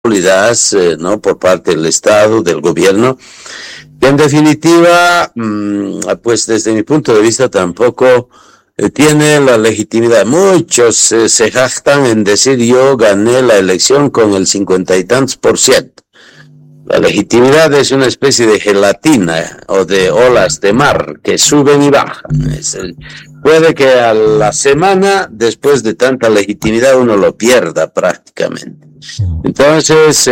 sólidas, ¿no? Por parte del Estado, del gobierno, que en definitiva, pues desde mi punto de vista tampoco tiene la legitimidad. Muchos se jactan en decir yo gané la elección con el 50 y tantos %. La legitimidad es una especie de gelatina o de olas de mar que suben y bajan. Puede que a la semana, después de tanta legitimidad, uno lo pierda prácticamente. Entonces,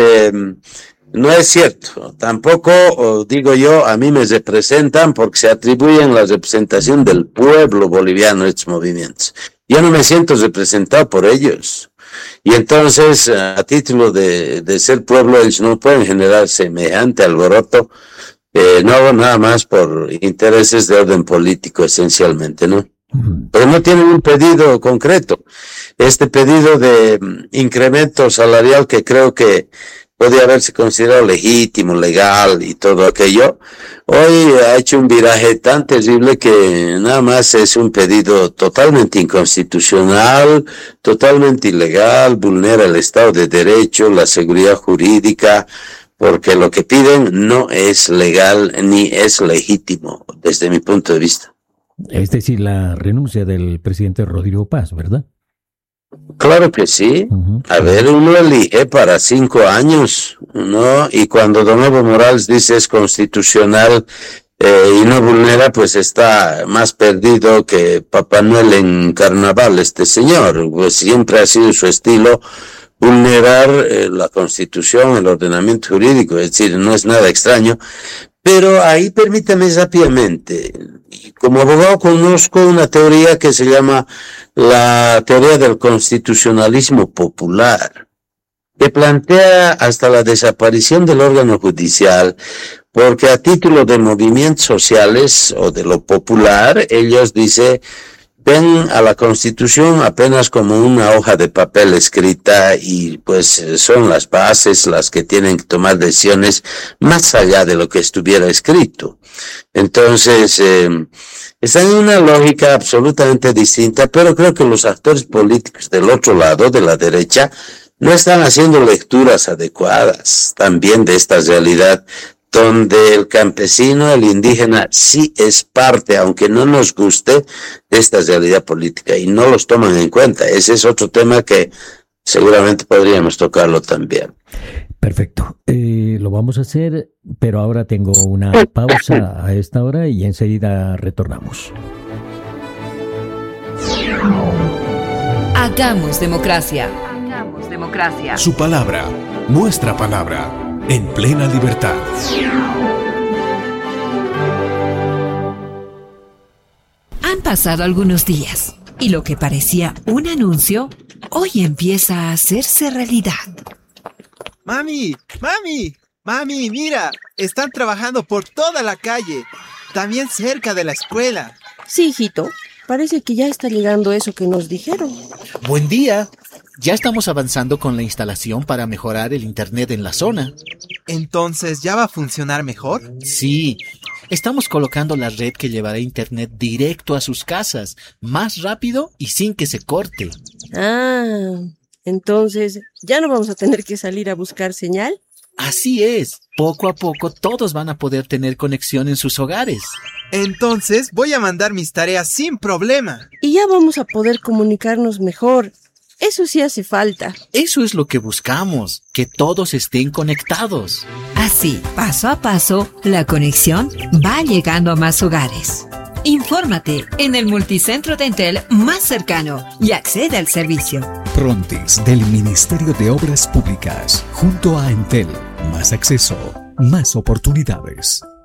no es cierto. Tampoco, digo yo, a mí me representan porque se atribuyen la representación del pueblo boliviano a estos movimientos. Yo no me siento representado por ellos. Y entonces, a título de ser pueblo, ellos no pueden generar semejante alboroto, no nada más por intereses de orden político esencialmente, ¿no? Pero no tienen un pedido concreto. Este pedido de incremento salarial que creo que podía haberse considerado legítimo, legal y todo aquello, hoy ha hecho un viraje tan terrible que nada más es un pedido totalmente inconstitucional, totalmente ilegal, vulnera el Estado de Derecho, la seguridad jurídica, porque lo que piden no es legal ni es legítimo, desde mi punto de vista. Es decir, la renuncia del presidente Rodrigo Paz, ¿verdad? Claro que sí. A ver, uno elige para 5 años, ¿no? Y cuando don Evo Morales dice es constitucional y no vulnera, pues está más perdido que Papá Noel en carnaval este señor. Pues siempre ha sido su estilo vulnerar la Constitución, el ordenamiento jurídico, es decir, no es nada extraño. Pero ahí permítame rápidamente, como abogado conozco una teoría que se llama la teoría del constitucionalismo popular, que plantea hasta la desaparición del órgano judicial, porque a título de movimientos sociales o de lo popular, ellos ven a la Constitución apenas como una hoja de papel escrita y pues son las bases las que tienen que tomar decisiones más allá de lo que estuviera escrito. Entonces, está en una lógica absolutamente distinta, pero creo que los actores políticos del otro lado, de la derecha, no están haciendo lecturas adecuadas también de esta realidad, donde el campesino, el indígena, sí es parte, aunque no nos guste, de esta realidad política, y no los toman en cuenta. Ese es otro tema que seguramente podríamos tocarlo también. Perfecto. Lo vamos a hacer, pero ahora tengo una pausa a esta hora y enseguida retornamos. Hagamos democracia. Hagamos democracia. Su palabra, nuestra palabra. En plena libertad. Han pasado algunos días y lo que parecía un anuncio hoy empieza a hacerse realidad. ¡Mami! Mira, están trabajando por toda la calle, también cerca de la escuela. Sí, hijito, parece que ya está llegando eso que nos dijeron. Buen día. Ya estamos avanzando con la instalación para mejorar el internet en la zona. ¿Entonces ya va a funcionar mejor? Sí, estamos colocando la red que llevará internet directo a sus casas, más rápido y sin que se corte. Ah, entonces, ¿ya no vamos a tener que salir a buscar señal? Así es, poco a poco todos van a poder tener conexión en sus hogares. Entonces voy a mandar mis tareas sin problema. Y ya vamos a poder comunicarnos mejor. Eso sí hace falta. Eso es lo que buscamos, que todos estén conectados. Así, paso a paso, la conexión va llegando a más hogares. Infórmate en el multicentro de Entel más cercano y accede al servicio. Frontis del Ministerio de Obras Públicas, junto a Entel. Más acceso, más oportunidades.